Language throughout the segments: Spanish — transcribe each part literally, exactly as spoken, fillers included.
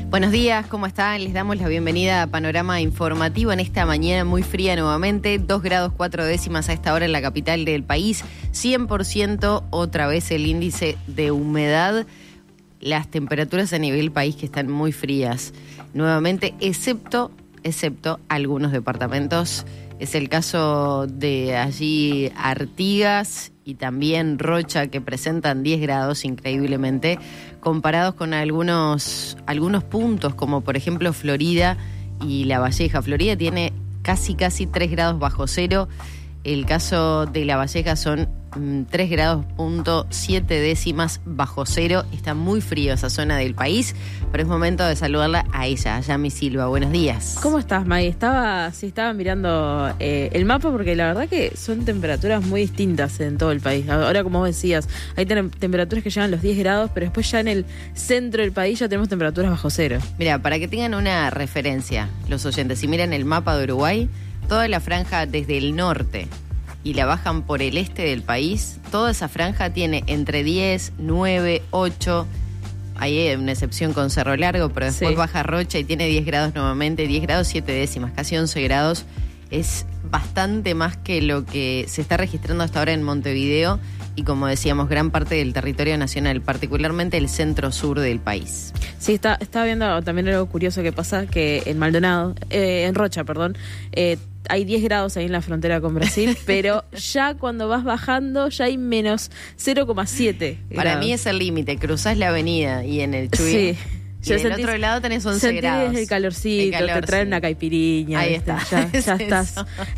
Buenos días, ¿cómo están? Les damos la bienvenida a Panorama Informativo en esta mañana muy fría nuevamente, dos grados cuatro décimas a esta hora en la capital del país, cien por ciento otra vez el índice de humedad, las temperaturas a nivel país que están muy frías nuevamente, excepto, excepto algunos departamentos. Es el caso de allí Artigas y también Rocha, que presentan diez grados increíblemente, comparados con algunos, algunos puntos, como por ejemplo Florida y La Valleja. Florida tiene casi, casi tres grados bajo cero. El caso de La Valleja son mmm, tres grados punto siete décimas bajo cero. Está muy frío esa zona del país, pero es momento de saludarla a ella, a Yami Silva. Buenos días. ¿Cómo estás, May? Estaba, sí, estaba mirando eh, el mapa porque la verdad que son temperaturas muy distintas en todo el país. Ahora, como vos decías, hay tem- temperaturas que llegan los diez grados, pero después ya en el centro del país ya tenemos temperaturas bajo cero. Mira, para que tengan una referencia los oyentes, si miran el mapa de Uruguay, toda la franja desde el norte y la bajan por el este del país, toda esa franja tiene entre diez, nueve, ocho, ahí hay una excepción con Cerro Largo, pero después sí. Baja Rocha y tiene diez grados nuevamente, diez grados siete décimas, casi once grados. Es bastante más que lo que se está registrando hasta ahora en Montevideo y, como decíamos, gran parte del territorio nacional, particularmente el centro-sur del país. Sí, está, estaba viendo también algo curioso que pasa, que en Maldonado, eh, en Rocha, perdón, eh, hay diez grados ahí en la frontera con Brasil, pero ya cuando vas bajando ya hay menos cero coma siete. Para mí es el límite, cruzás la avenida y en el Chuy. Sí. Y del otro lado tenés once grados. El calorcito, el calor, te traen sí. Una caipiriña. Ahí está. Ya, ya estás.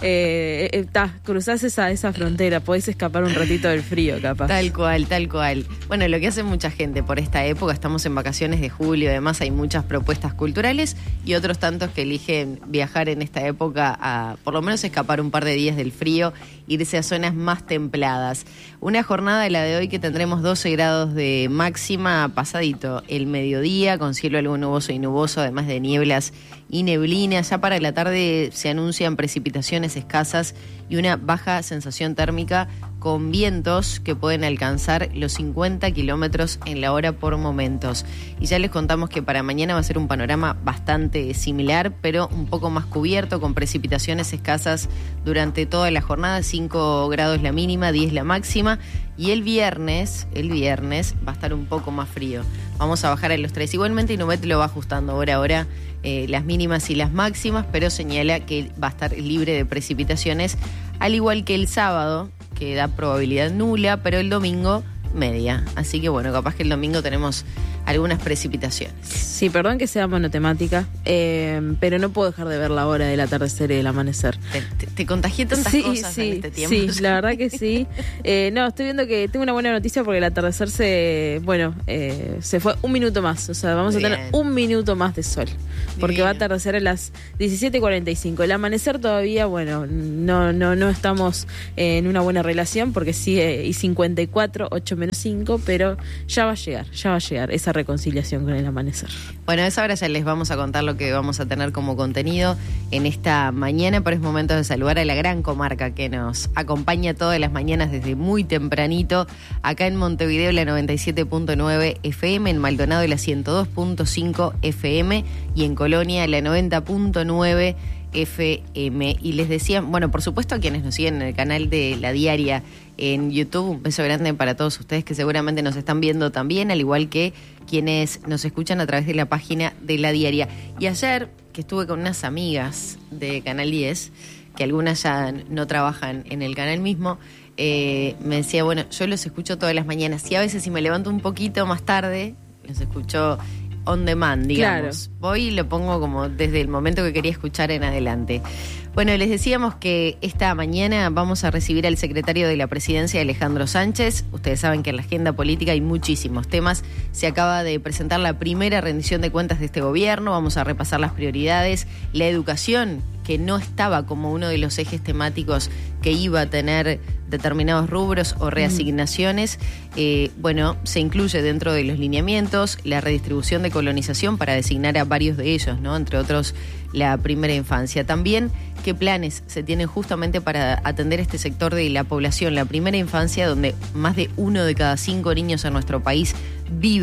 Eh, eh, ta, cruzás esa, esa frontera, podés escapar un ratito del frío, capaz. Tal cual, tal cual. Bueno, lo que hace mucha gente por esta época, estamos en vacaciones de julio, además hay muchas propuestas culturales y otros tantos que eligen viajar en esta época a, por lo menos, escapar un par de días del frío, irse a zonas más templadas. Una jornada de la de hoy que tendremos doce grados de máxima, pasadito el mediodía, con cielo algo nuboso y nuboso, además de nieblas y neblinas. Ya para la tarde se anuncian precipitaciones escasas y una baja sensación térmica con vientos que pueden alcanzar los cincuenta kilómetros en la hora por momentos. Y ya les contamos que para mañana va a ser un panorama bastante similar, pero un poco más cubierto, con precipitaciones escasas durante toda la jornada, cinco grados la mínima, diez la máxima. Y el viernes, el viernes va a estar un poco más frío. Vamos a bajar a los tres. Igualmente Inumet lo va ajustando hora a hora, eh, las mínimas y las máximas, pero señala que va a estar libre de precipitaciones, al igual que el sábado, que da probabilidad nula, pero el domingo media. Así que bueno, capaz que el domingo tenemos algunas precipitaciones. Sí, perdón que sea monotemática, eh, pero no puedo dejar de ver la hora del atardecer y del amanecer. Te, te, te contagié tantas sí, cosas sí, en este tiempo. Sí, la verdad que sí. Eh, no, estoy viendo que tengo una buena noticia porque el atardecer se, bueno, eh, se fue un minuto más. O sea, vamos Bien. a tener un minuto más de sol. Porque Bien. va a atardecer a las diecisiete cuarenta y cinco. El amanecer todavía, bueno, no, no, no estamos en una buena relación porque sigue y cincuenta y cuatro, ocho menos cinco, pero ya va a llegar, ya va a llegar esa reconciliación con el amanecer. Bueno, a esa hora ya les vamos a contar lo que vamos a tener como contenido en esta mañana, pero es momento de saludar a la gran comarca que nos acompaña todas las mañanas desde muy tempranito, acá en Montevideo la noventa y siete punto nueve F M, en Maldonado la ciento dos punto cinco F M y en Colonia la noventa punto nueve F M. Y les decía, bueno, por supuesto a quienes nos siguen en el canal de La Diaria en YouTube, un beso grande para todos ustedes que seguramente nos están viendo también, al igual que quienes nos escuchan a través de la página de La Diaria. Y ayer, que estuve con unas amigas de Canal diez, que algunas ya no trabajan en el canal mismo, eh, me decía, bueno, yo los escucho todas las mañanas y a veces si me levanto un poquito más tarde, los escucho on demand, digamos. Claro. Voy y lo pongo como desde el momento que quería escuchar en adelante. Bueno, les decíamos que esta mañana vamos a recibir al secretario de la Presidencia, Alejandro Sánchez. Ustedes saben que en la agenda política hay muchísimos temas. Se acaba de presentar la primera rendición de cuentas de este gobierno. Vamos a repasar las prioridades. La educación, que no estaba como uno de los ejes temáticos que iba a tener determinados rubros o reasignaciones, eh, bueno, se incluye dentro de los lineamientos la redistribución de colonización para designar a varios de ellos, ¿no? Entre otros, la primera infancia. También, ¿qué planes se tienen justamente para atender este sector de la población? La primera infancia, donde más de uno de cada cinco niños en nuestro país vive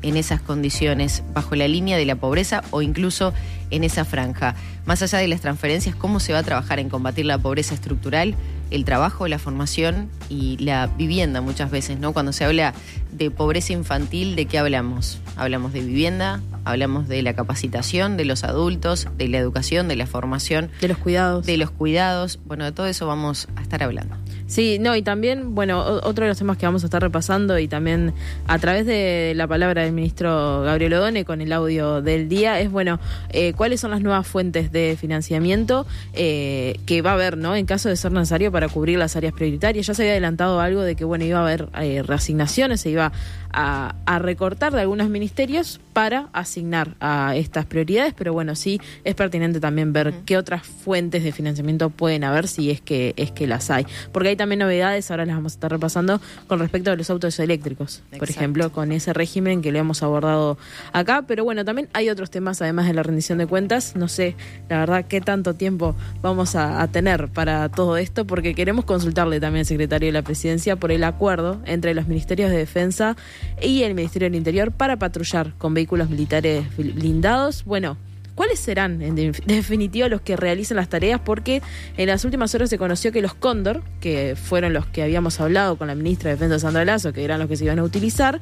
en esas condiciones, bajo la línea de la pobreza o incluso en esa franja. Más allá de las transferencias, ¿cómo se va a trabajar en combatir la pobreza estructural? El trabajo, la formación y la vivienda muchas veces, ¿no? Cuando se habla de pobreza infantil, ¿de qué hablamos? Hablamos de vivienda, hablamos de la capacitación de los adultos, de la educación, de la formación. De los cuidados. De los cuidados. Bueno, de todo eso vamos a estar hablando. Sí, no, y también, bueno, otro de los temas que vamos a estar repasando y también a través de la palabra del ministro Gabriel Odone con el audio del día es, bueno, eh, cuáles son las nuevas fuentes de financiamiento eh, que va a haber, ¿no? En caso de ser necesario para cubrir las áreas prioritarias. Ya se había adelantado algo de que, bueno, iba a haber eh, reasignaciones, se iba a, a recortar de algunos ministerios para asignar a estas prioridades, pero bueno, sí es pertinente también ver uh-huh. qué otras fuentes de financiamiento pueden haber si es que es que las hay. Porque hay también novedades, ahora las vamos a estar repasando, con respecto a los autos eléctricos, Exacto. por ejemplo, con ese régimen que le hemos abordado acá, pero bueno, también hay otros temas además de la rendición de cuentas. No sé, la verdad, qué tanto tiempo vamos a, a tener para todo esto, porque queremos consultarle también al secretario de la Presidencia por el acuerdo entre los Ministerios de Defensa y el Ministerio del Interior para patrullar con vehículos militares blindados. Bueno, ¿cuáles serán, en definitiva, los que realicen las tareas? Porque en las últimas horas se conoció que los Cóndor, que fueron los que habíamos hablado con la ministra de Defensa, Sandra Lasso, que eran los que se iban a utilizar,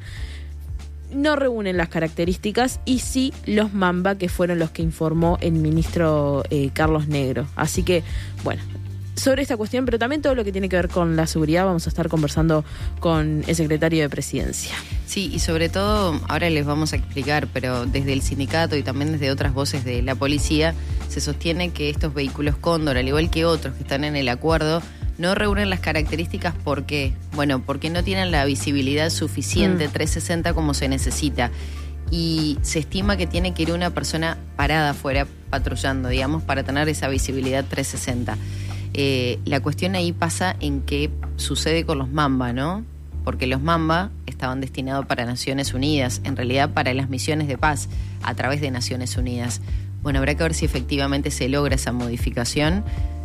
no reúnen las características, y sí los Mamba, que fueron los que informó el ministro eh, Carlos Negro. Así que, bueno, sobre esta cuestión, pero también todo lo que tiene que ver con la seguridad, vamos a estar conversando con el secretario de Presidencia. Sí, y sobre todo, ahora les vamos a explicar, pero desde el sindicato y también desde otras voces de la policía, se sostiene que estos vehículos Cóndor, al igual que otros que están en el acuerdo, no reúnen las características. ¿Por qué? Bueno, porque no tienen la visibilidad suficiente, mm. trescientos sesenta como se necesita. Y se estima que tiene que ir una persona parada afuera patrullando, digamos, para tener esa visibilidad trescientos sesenta. Eh, la cuestión ahí pasa en qué sucede con los Mamba, ¿no? Porque los Mamba estaban destinados para Naciones Unidas, en realidad para las misiones de paz a través de Naciones Unidas. Bueno, habrá que ver si efectivamente se logra esa modificación,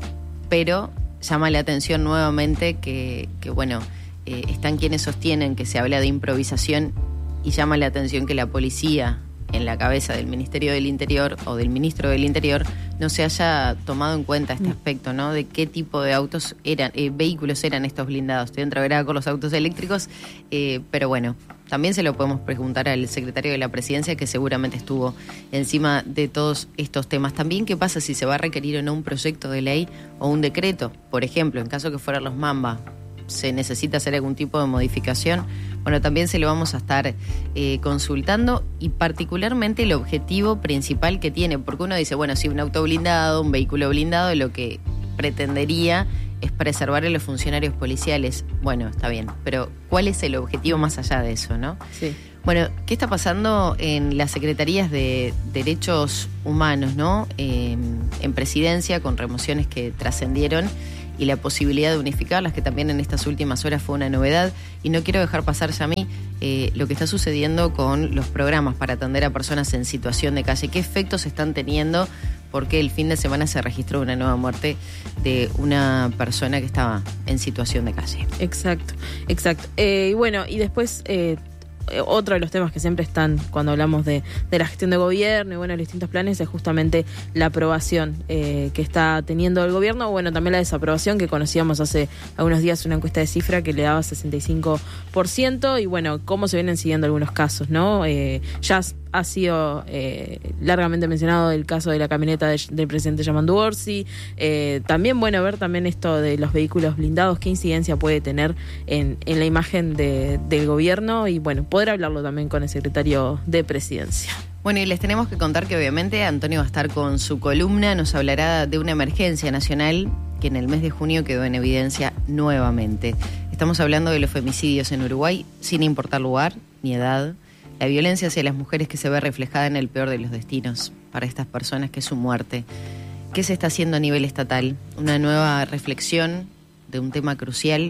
pero llama la atención nuevamente que, que bueno, eh, están quienes sostienen que se habla de improvisación, y llama la atención que la policía, en la cabeza del Ministerio del Interior o del Ministro del Interior, no se haya tomado en cuenta este aspecto, ¿no? De qué tipo de autos eran, eh, vehículos eran estos blindados. Estoy entreverada con los autos eléctricos, eh, pero bueno, también se lo podemos preguntar al secretario de la Presidencia, que seguramente estuvo encima de todos estos temas. También, ¿qué pasa si se va a requerir o no un proyecto de ley o un decreto? Por ejemplo, en caso que fueran los Mamba, ¿se necesita hacer algún tipo de modificación? Bueno, también se lo vamos a estar eh, consultando, y particularmente el objetivo principal que tiene, porque uno dice, bueno, si un auto blindado, un vehículo blindado, lo que pretendería es preservar a los funcionarios policiales. Bueno, está bien, pero ¿cuál es el objetivo más allá de eso, no? Sí. Bueno, ¿qué está pasando en las secretarías de derechos humanos, no? Eh, en Presidencia, con remociones que trascendieron y la posibilidad de unificarlas, que también en estas últimas horas fue una novedad. Y no quiero dejar pasar, ya a mí, eh, lo que está sucediendo con los programas para atender a personas en situación de calle. ¿Qué efectos están teniendo? Porque el fin de semana se registró una nueva muerte de una persona que estaba en situación de calle. Exacto, exacto. Eh, y bueno, y después... Eh... Otro de los temas que siempre están cuando hablamos de, de la gestión de gobierno y bueno, los distintos planes, es justamente la aprobación eh, que está teniendo el gobierno. Bueno, también la desaprobación, que conocíamos hace algunos días una encuesta de Cifra que le daba sesenta y cinco por ciento, y bueno, cómo se vienen siguiendo algunos casos, ¿no? Eh, ya ha sido eh, largamente mencionado el caso de la camioneta de, del presidente Yamandu Orsi. Eh, también, bueno, ver también esto de los vehículos blindados, qué incidencia puede tener en, en la imagen de, del gobierno, y bueno, poder hablarlo también con el secretario de Presidencia. Bueno, y les tenemos que contar que obviamente Antonio va a estar con su columna, nos hablará de una emergencia nacional que en el mes de junio quedó en evidencia nuevamente. Estamos hablando de los femicidios en Uruguay, sin importar lugar ni edad. La violencia hacia las mujeres que se ve reflejada en el peor de los destinos para estas personas, que es su muerte. ¿Qué se está haciendo a nivel estatal? Una nueva reflexión de un tema crucial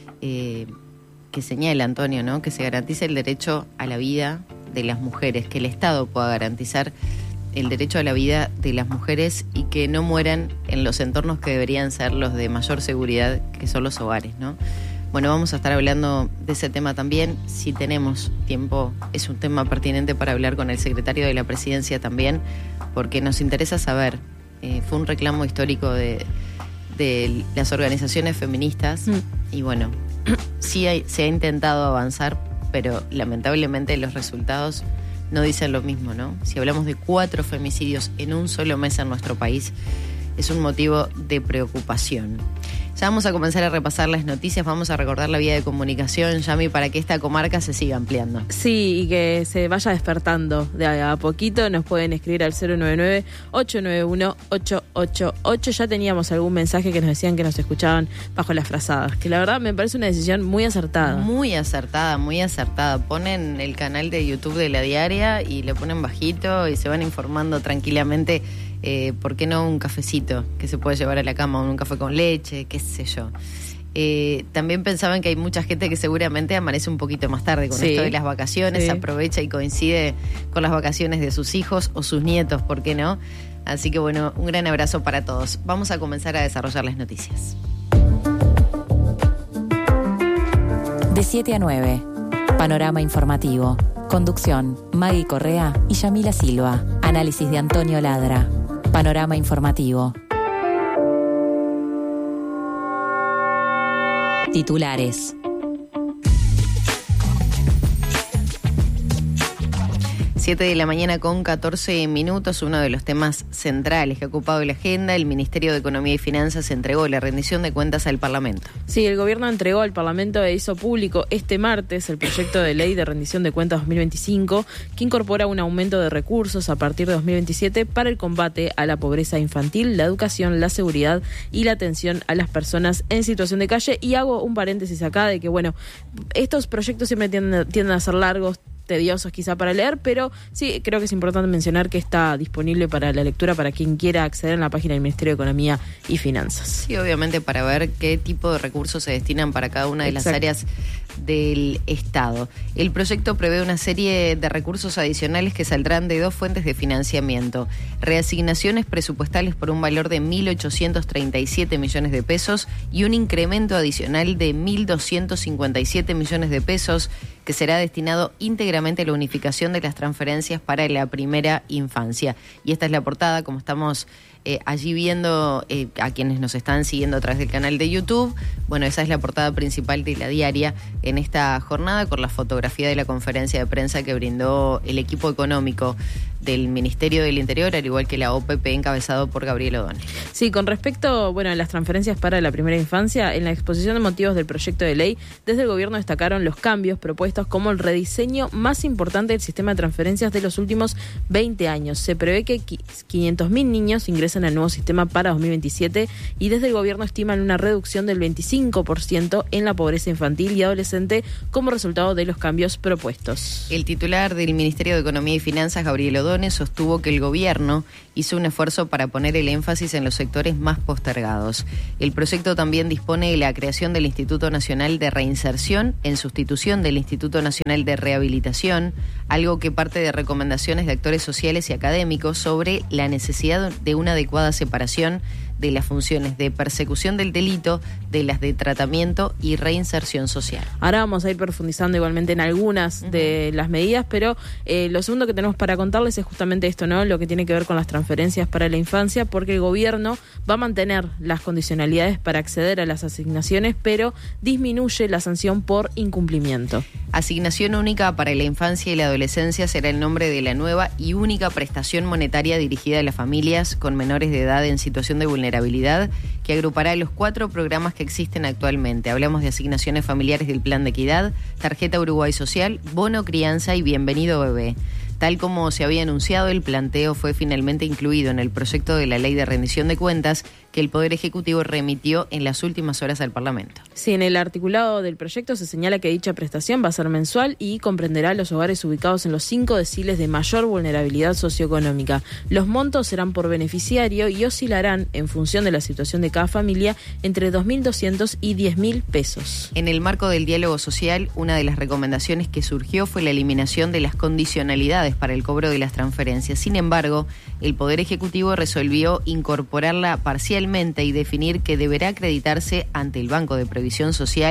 eh, que señala Antonio, ¿no? Que se garantice el derecho a la vida de las mujeres, que el Estado pueda garantizar el derecho a la vida de las mujeres y que no mueran en los entornos que deberían ser los de mayor seguridad, que son los hogares, ¿no? Bueno, vamos a estar hablando de ese tema también. Si tenemos tiempo, es un tema pertinente para hablar con el secretario de la Presidencia también, porque nos interesa saber, eh, fue un reclamo histórico de, de las organizaciones feministas, mm. y bueno, sí hay, se ha intentado avanzar, pero lamentablemente los resultados no dicen lo mismo, ¿no? Si hablamos de cuatro femicidios en un solo mes en nuestro país, es un motivo de preocupación. Ya vamos a comenzar a repasar las noticias, vamos a recordar la vía de comunicación, Yami, para que esta comarca se siga ampliando. Sí, y que se vaya despertando de a poquito. Nos pueden escribir al cero nueve nueve, ocho nueve uno, ocho ocho ocho. Ya teníamos algún mensaje que nos decían que nos escuchaban bajo las frazadas, que la verdad me parece una decisión muy acertada. Muy acertada, muy acertada. Ponen el canal de YouTube de La Diaria y le ponen bajito y se van informando tranquilamente. Eh, ¿Por qué no un cafecito que se puede llevar a la cama, un café con leche, qué sé yo? Eh, también pensaban que hay mucha gente que seguramente amanece un poquito más tarde con sí. esto de las vacaciones, sí. aprovecha y coincide con las vacaciones de sus hijos o sus nietos, ¿por qué no? Así que bueno, un gran abrazo para todos. Vamos a comenzar a desarrollar las noticias. De siete a nueve, Panorama Informativo. Conducción, Maggie Correa y Yamila Silva. Análisis de Antonio Ladra. Panorama Informativo. Titulares. siete de la mañana con catorce minutos, uno de los temas centrales que ha ocupado la agenda. El Ministerio de Economía y Finanzas entregó la rendición de cuentas al Parlamento. Sí, el gobierno entregó al Parlamento e hizo público este martes el proyecto de ley de rendición de cuentas dos mil veinticinco, que incorpora un aumento de recursos a partir de dos mil veintisiete para el combate a la pobreza infantil, la educación, la seguridad y la atención a las personas en situación de calle. Y hago un paréntesis acá de que, bueno, estos proyectos siempre tienden, tienden a ser largos, tediosos quizá para leer, pero sí creo que es importante mencionar que está disponible para la lectura para quien quiera acceder en la página del Ministerio de Economía y Finanzas. Sí, obviamente para ver qué tipo de recursos se destinan para cada una de Exacto. las áreas del Estado. El proyecto prevé una serie de recursos adicionales que saldrán de dos fuentes de financiamiento: reasignaciones presupuestales por un valor de mil ochocientos treinta y siete millones de pesos y un incremento adicional de mil doscientos cincuenta y siete millones de pesos que será destinado íntegramente a la unificación de las transferencias para la primera infancia. Y esta es la portada, como estamos eh, allí viendo eh, a quienes nos están siguiendo a través del canal de YouTube. Bueno, esa es la portada principal de La Diaria en esta jornada, con la fotografía de la conferencia de prensa que brindó el equipo económico del Ministerio del Interior, al igual que la O P P encabezado por Gabriel O'Donnell. Sí, con respecto bueno, a las transferencias para la primera infancia, en la exposición de motivos del proyecto de ley, desde el gobierno destacaron los cambios propuestos como el rediseño más importante del sistema de transferencias de los últimos veinte años. Se prevé que quinientos mil niños ingresen al nuevo sistema para dos mil veintisiete y desde el gobierno estiman una reducción del veinticinco por ciento en la pobreza infantil y adolescente como resultado de los cambios propuestos. El titular del Ministerio de Economía y Finanzas, Gabriel O'Donnell, sostuvo que el gobierno hizo un esfuerzo para poner el énfasis en los sectores más postergados. El proyecto también dispone de la creación del Instituto Nacional de Reinserción en sustitución del Instituto Nacional de Rehabilitación, algo que parte de recomendaciones de actores sociales y académicos sobre la necesidad de una adecuada separación de las funciones de persecución del delito, de las de tratamiento y reinserción social. Ahora vamos a ir profundizando igualmente en algunas uh-huh. de las medidas, pero eh, lo segundo que tenemos para contarles es justamente esto, ¿no? Lo que tiene que ver con las transferencias para la infancia, porque el gobierno va a mantener las condicionalidades para acceder a las asignaciones, pero disminuye la sanción por incumplimiento. Asignación única para la infancia y la adolescencia será el nombre de la nueva y única prestación monetaria dirigida a las familias con menores de edad en situación de vulnerabilidad, que agrupará los cuatro programas que existen actualmente. Hablamos de asignaciones familiares del Plan de Equidad, Tarjeta Uruguay Social, Bono Crianza y Bienvenido Bebé. Tal como se había anunciado, el planteo fue finalmente incluido en el proyecto de la Ley de Rendición de Cuentas que el Poder Ejecutivo remitió en las últimas horas al Parlamento. Sí, en el articulado del proyecto se señala que dicha prestación va a ser mensual y comprenderá los hogares ubicados en los cinco deciles de mayor vulnerabilidad socioeconómica. Los montos serán por beneficiario y oscilarán en función de la situación de cada familia entre dos mil doscientos y diez mil pesos. En el marco del diálogo social, una de las recomendaciones que surgió fue la eliminación de las condicionalidades para el cobro de las transferencias. Sin embargo, el Poder Ejecutivo resolvió incorporarla parcialmente y definir que deberá acreditarse ante el Banco de Previsión Social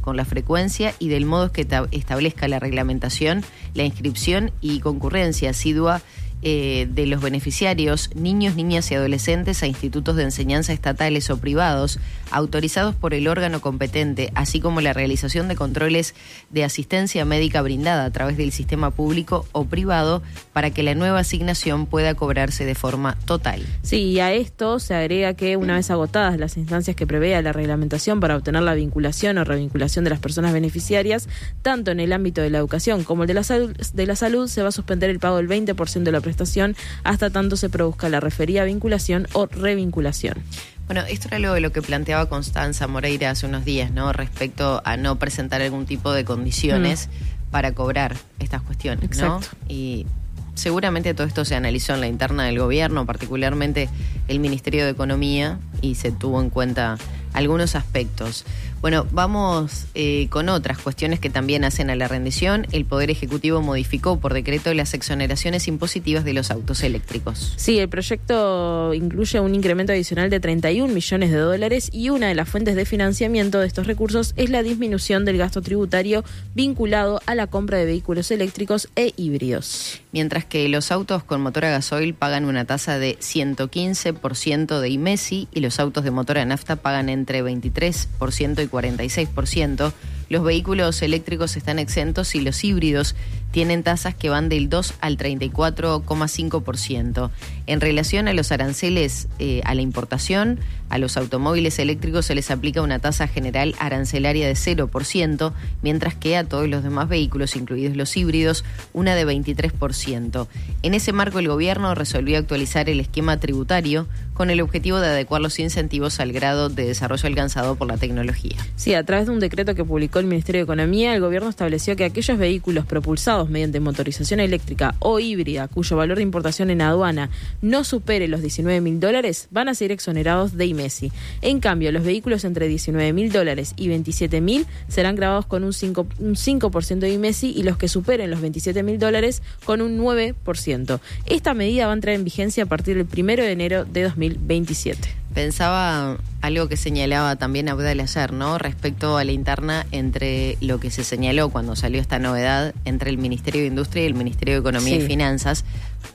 con la frecuencia y del modo que establezca la reglamentación, la inscripción y concurrencia asidua Eh, de los beneficiarios, niños, niñas y adolescentes a institutos de enseñanza estatales o privados, autorizados por el órgano competente, así como la realización de controles de asistencia médica brindada a través del sistema público o privado para que la nueva asignación pueda cobrarse de forma total. Sí, y a esto se agrega que una vez agotadas las instancias que prevea la reglamentación para obtener la vinculación o revinculación de las personas beneficiarias, tanto en el ámbito de la educación como el de la salud, de la salud se va a suspender el pago del veinte por ciento de la prestación hasta tanto se produzca la referida vinculación o revinculación. Bueno, esto era algo de lo que planteaba Constanza Moreira hace unos días, ¿no? Respecto a no presentar algún tipo de condiciones mm. para cobrar estas cuestiones, Exacto. ¿no? Y seguramente todo esto se analizó en la interna del gobierno, particularmente el Ministerio de Economía, y se tuvo en cuenta algunos aspectos. Bueno, vamos eh, con otras cuestiones que también hacen a la rendición. El Poder Ejecutivo modificó por decreto las exoneraciones impositivas de los autos eléctricos. Sí, el proyecto incluye un incremento adicional de treinta y un millones de dólares y una de las fuentes de financiamiento de estos recursos es la disminución del gasto tributario vinculado a la compra de vehículos eléctricos e híbridos. Mientras que los autos con motor a gasoil pagan una tasa de ciento quince por ciento de I M E S I y los autos de motor a nafta pagan entre veintitrés por ciento y cuarenta y seis por ciento, los vehículos eléctricos están exentos y los híbridos tienen tasas que van del dos al treinta y cuatro coma cinco por ciento. En relación a los aranceles eh, a la importación, a los automóviles eléctricos se les aplica una tasa general arancelaria de cero por ciento, mientras que a todos los demás vehículos, incluidos los híbridos, una de veintitrés por ciento. En ese marco, el gobierno resolvió actualizar el esquema tributario con el objetivo de adecuar los incentivos al grado de desarrollo alcanzado por la tecnología. Sí, a través de un decreto que publicó el Ministerio de Economía, el gobierno estableció que aquellos vehículos propulsados mediante motorización eléctrica o híbrida, cuyo valor de importación en aduana no supere los diecinueve mil dólares, van a ser exonerados de I M E S I. En cambio, los vehículos entre diecinueve mil dólares y veintisiete mil serán grabados con un cinco, un cinco por ciento de I M E S I y los que superen los veintisiete mil dólares con un nueve por ciento. Esta medida va a entrar en vigencia a partir del primero de enero de dos mil veintisiete. Pensaba algo que señalaba también Abdal ayer, ¿no? Respecto a la interna entre lo que se señaló cuando salió esta novedad entre el Ministerio de Industria y el Ministerio de Economía sí. y Finanzas.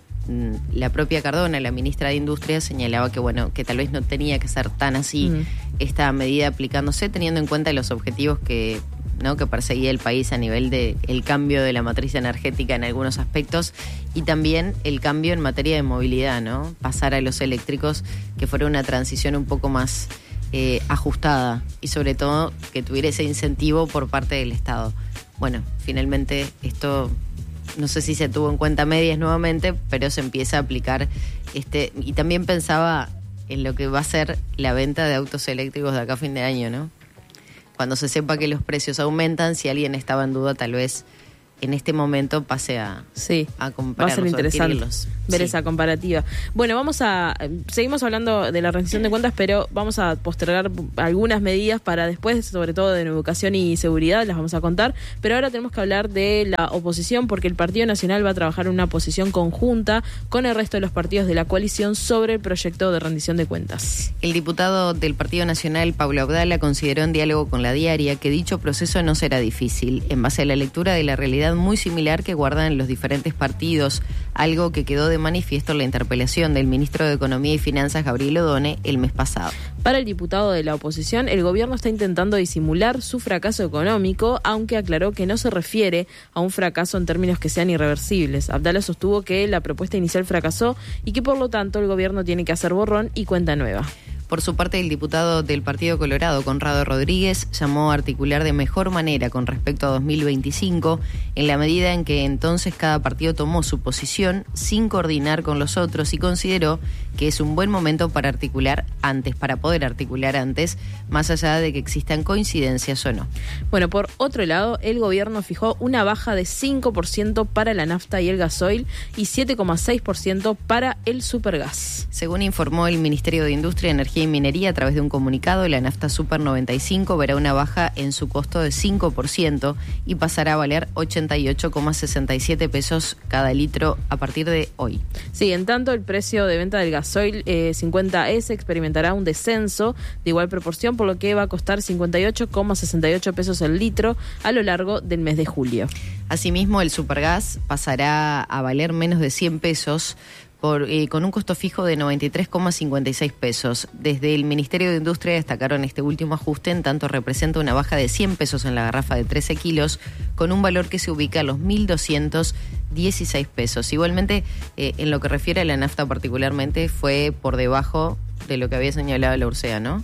La propia Cardona, la ministra de Industria, señalaba que bueno, que tal vez no tenía que ser tan así uh-huh. esta medida aplicándose, teniendo en cuenta los objetivos que, ¿no? que perseguía el país a nivel de el cambio de la matriz energética en algunos aspectos y también el cambio en materia de movilidad, ¿no? Pasar a los eléctricos, que fuera una transición un poco más eh, ajustada y sobre todo que tuviera ese incentivo por parte del Estado. Bueno, finalmente esto no sé si se tuvo en cuenta a medias nuevamente, pero se empieza a aplicar este y también pensaba en lo que va a ser la venta de autos eléctricos de acá a fin de año, ¿no? Cuando se sepa que los precios aumentan, si alguien estaba en duda, tal vez en este momento pase a, sí, a comprarlos. Va a ser interesante ver sí. esa comparativa. Bueno, vamos a seguimos hablando de la rendición de cuentas, pero vamos a postergar algunas medidas para después, sobre todo de educación y seguridad, las vamos a contar. Pero ahora tenemos que hablar de la oposición, porque el Partido Nacional va a trabajar en una posición conjunta con el resto de los partidos de la coalición sobre el proyecto de rendición de cuentas. El diputado del Partido Nacional, Pablo Abdala, consideró en diálogo con La Diaria que dicho proceso no será difícil, en base a la lectura de la realidad muy similar que guardan los diferentes partidos, algo que quedó de manifiesto en la interpelación del ministro de Economía y Finanzas, Gabriel Odone, el mes pasado. Para el diputado de la oposición, el gobierno está intentando disimular su fracaso económico, aunque aclaró que no se refiere a un fracaso en términos que sean irreversibles. Abdala sostuvo que la propuesta inicial fracasó y que por lo tanto el gobierno tiene que hacer borrón y cuenta nueva. Por su parte, el diputado del Partido Colorado, Conrado Rodríguez, llamó a articular de mejor manera con respecto a dos mil veinticinco, en la medida en que entonces cada partido tomó su posición sin coordinar con los otros y consideró que es un buen momento para articular antes, para poder articular antes, más allá de que existan coincidencias o no. Bueno, por otro lado, el gobierno fijó una baja de cinco por ciento para la nafta y el gasoil y siete coma seis por ciento para el supergas. Según informó el Ministerio de Industria, Energía Energía y Minería, a través de un comunicado, la nafta Super noventa y cinco verá una baja en su costo de cinco por ciento y pasará a valer ochenta y ocho coma sesenta y siete pesos cada litro a partir de hoy. Sí, en tanto el precio de venta del gasoil eh, cincuenta ese experimentará un descenso de igual proporción, por lo que va a costar cincuenta y ocho coma sesenta y ocho pesos el litro a lo largo del mes de julio. Asimismo, el supergas pasará a valer menos de cien pesos Por, eh, con un costo fijo de noventa y tres coma cincuenta y seis pesos. Desde el Ministerio de Industria destacaron este último ajuste, en tanto representa una baja de cien pesos en la garrafa de trece kilos, con un valor que se ubica a los mil doscientos dieciséis pesos. Igualmente, eh, en lo que refiere a la nafta particularmente, fue por debajo de lo que había señalado la Ursea, ¿no?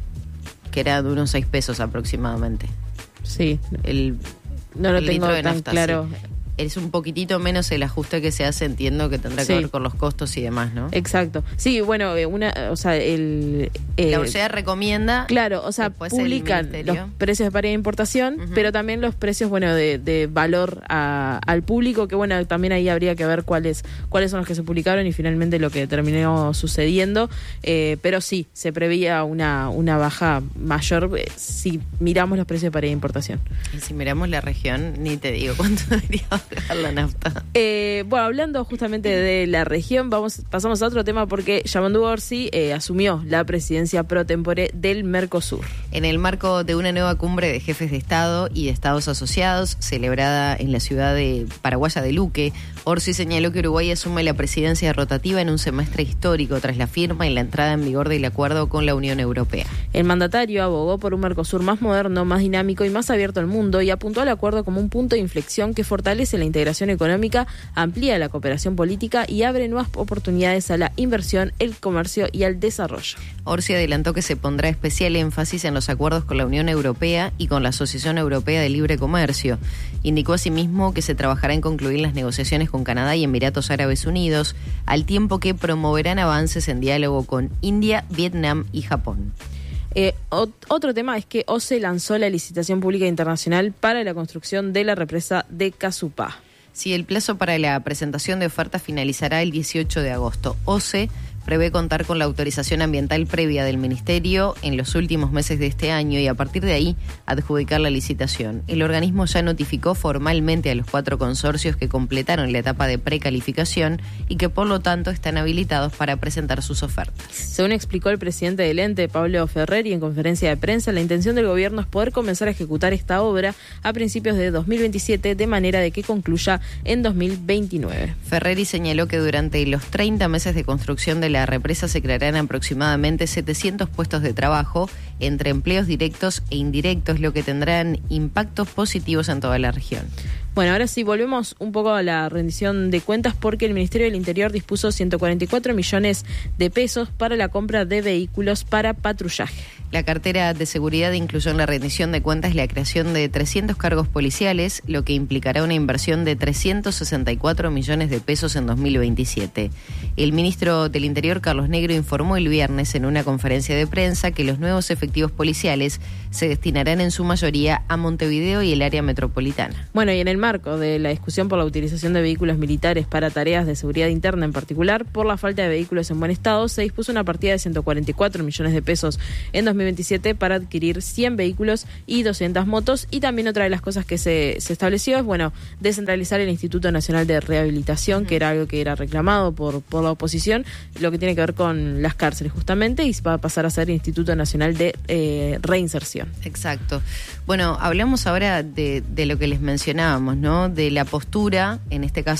Que era de unos seis pesos aproximadamente. Sí. El, no lo el tengo litro de tan nafta, claro. Sí. Es un poquitito menos el ajuste que se hace, entiendo que tendrá que Sí. ver con los costos y demás, ¿no? Exacto. Sí, bueno, eh, una, o sea, el... Eh, La Ursea recomienda... Claro, o sea, después el publican ministerio. los precios de paridad de importación, Uh-huh. pero también los precios, bueno, de, de valor a, al público, que bueno, también ahí habría que ver cuáles cuáles son los que se publicaron y finalmente lo que terminó sucediendo. Eh, pero sí, se preveía una, una baja mayor eh, si miramos los precios de paridad de importación. Y si miramos la región, ni te digo cuánto debería bajar la nafta. Eh, bueno, hablando justamente de la región, vamos pasamos a otro tema porque Yamandu Orsi eh, asumió la presidencia pro tempore del Mercosur. En el marco de una nueva cumbre de jefes de Estado y de Estados asociados, celebrada en la ciudad de paraguaya de Luque, Orsi señaló que Uruguay asume la presidencia rotativa en un semestre histórico tras la firma y la entrada en vigor del acuerdo con la Unión Europea. El mandatario abogó por un Mercosur más moderno, más dinámico y más abierto al mundo y apuntó al acuerdo como un punto de inflexión que fortalece la integración económica, amplía la cooperación política y abre nuevas oportunidades a la inversión, el comercio y al desarrollo. Orsi adelantó que se pondrá especial énfasis en los acuerdos con la Unión Europea y con la Asociación Europea de Libre Comercio. Indicó asimismo que se trabajará en concluir las negociaciones con Canadá y Emiratos Árabes Unidos, al tiempo que promoverán avances en diálogo con India, Vietnam y Japón. Eh, ot- otro tema es que O C E lanzó la licitación pública internacional para la construcción de la represa de Casupá. Sí, el plazo para la presentación de ofertas finalizará el dieciocho de agosto. O C E prevé contar con la autorización ambiental previa del Ministerio en los últimos meses de este año y a partir de ahí adjudicar la licitación. El organismo ya notificó formalmente a los cuatro consorcios que completaron la etapa de precalificación y que por lo tanto están habilitados para presentar sus ofertas. Según explicó el presidente del ente, Pablo Ferreri, en conferencia de prensa, la intención del gobierno es poder comenzar a ejecutar esta obra a principios de dos mil veintisiete de manera de que concluya en dos mil veintinueve. Ferreri señaló que durante los treinta meses de construcción de la represa se crearán aproximadamente setecientos puestos de trabajo entre empleos directos e indirectos, lo que tendrán impactos positivos en toda la región. Bueno, ahora sí, volvemos un poco a la rendición de cuentas porque el Ministerio del Interior dispuso ciento cuarenta y cuatro millones de pesos para la compra de vehículos para patrullaje. La cartera de seguridad incluyó en la rendición de cuentas la creación de trescientos cargos policiales, lo que implicará una inversión de trescientos sesenta y cuatro millones de pesos en dos mil veintisiete. El ministro del Interior, Carlos Negro, informó el viernes en una conferencia de prensa que los nuevos efectivos policiales se destinarán en su mayoría a Montevideo y el área metropolitana. Bueno, y en el marco de la discusión por la utilización de vehículos militares para tareas de seguridad interna en particular, por la falta de vehículos en buen estado, se dispuso una partida de ciento cuarenta y cuatro millones de pesos en dos mil veintisiete para adquirir cien vehículos y doscientas motos. Y también otra de las cosas que se, se estableció es, bueno, descentralizar el Instituto Nacional de Rehabilitación, uh-huh. que era algo que era reclamado por, por la oposición, lo que tiene que ver con las cárceles justamente, y va a pasar a ser Instituto Nacional de eh, Reinserción. Exacto. Bueno, hablamos ahora de, de lo que les mencionábamos, ¿no? De la postura, en este caso,